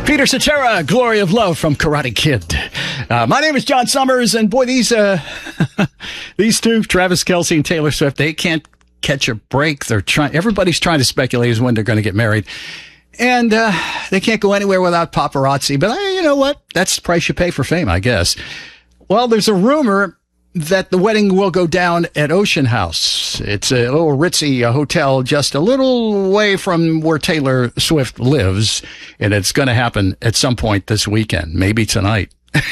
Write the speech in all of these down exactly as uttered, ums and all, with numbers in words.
Peter Cetera, Glory of Love from Karate Kid. Uh, my name is John Summers, and boy, these uh, these two, Travis Kelce and Taylor Swift, they can't catch a break. They're trying. Everybody's trying to speculate as when they're going to get married, and uh, they can't go anywhere without paparazzi. But uh, you know what? That's the price you pay for fame, I guess. Well, there's a rumor that the wedding will go down at Ocean House. It's a little ritzy uh, hotel just a little way from where Taylor Swift lives, and it's going to happen at some point this weekend, maybe tonight.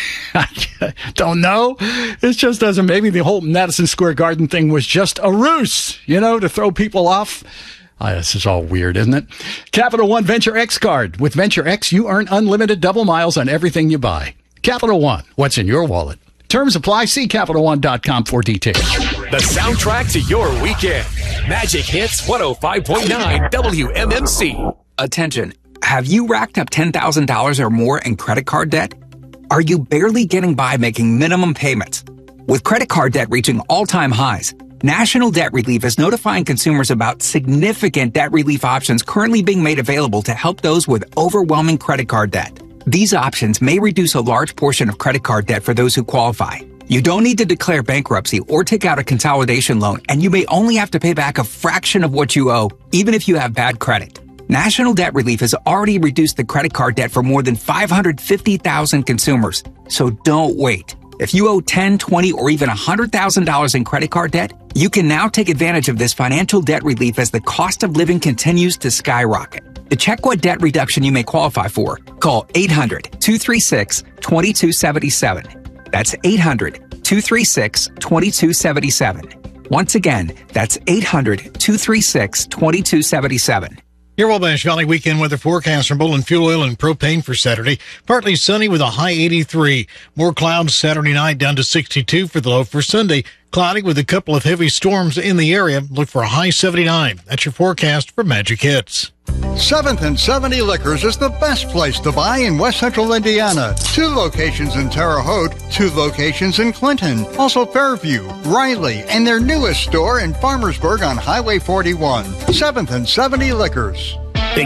I don't know. It just doesn't. Maybe the whole Madison Square Garden thing was just a ruse, you know, to throw people off. Oh, this is all weird, isn't it? Capital One Venture X card. With Venture X, you earn unlimited double miles on everything you buy. Capital One. What's in your wallet? Terms apply. See Capital One dot com for details. The soundtrack to your weekend. Magic Hits one oh five point nine W M M C. Attention. Have you racked up ten thousand dollars or more in credit card debt? Are you barely getting by making minimum payments? With credit card debt reaching all-time highs, National Debt Relief is notifying consumers about significant debt relief options currently being made available to help those with overwhelming credit card debt. These options may reduce a large portion of credit card debt for those who qualify. You don't need to declare bankruptcy or take out a consolidation loan, and you may only have to pay back a fraction of what you owe, even if you have bad credit. National Debt Relief has already reduced the credit card debt for more than five hundred fifty thousand consumers. So don't wait. If you owe ten, twenty, or even one hundred thousand dollars in credit card debt, you can now take advantage of this financial debt relief as the cost of living continues to skyrocket. To check what debt reduction you may qualify for, call eight hundred, two three six, two two seven seven. That's eight hundred, two three six, two two seven seven. Once again, that's eight hundred, two three six, two two seven seven. Your Wabash Valley weekend weather forecast from Bullen Fuel Oil and Propane for Saturday. Partly sunny with a high eighty-three. More clouds Saturday night down to sixty-two for the low for Sunday. Cloudy with a couple of heavy storms in the area. Look for a high seventy-nine. That's your forecast for Magic Hits. seventh and seventy Liquors is the best place to buy in West Central Indiana. Two locations in Terre Haute, two locations in Clinton, also Fairview, Riley, and their newest store in Farmersburg on Highway forty-one. seventh and seventy Liquors.